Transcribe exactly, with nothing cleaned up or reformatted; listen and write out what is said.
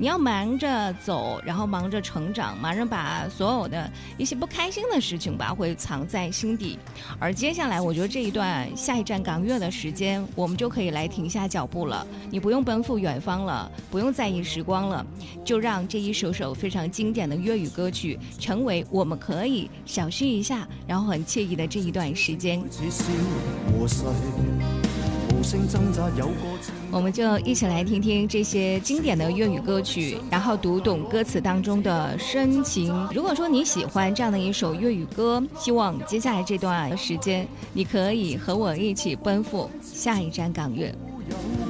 你要忙着走，然后忙着成长，忙着把所有的一些不开心的事情吧会藏在心底。而接下来我觉得这一段下一站港乐的时间，我们就可以来停下脚步了，你不用奔赴远方了，不用在意时光了，就让这一首首非常经典的粤语歌曲成为我们可以小憩一下然后很惬意的这一段时间。我们就一起来听听这些经典的粤语歌曲，然后读懂歌词当中的深情。如果说你喜欢这样的一首粤语歌，希望接下来这段时间你可以和我一起奔赴下一站港乐。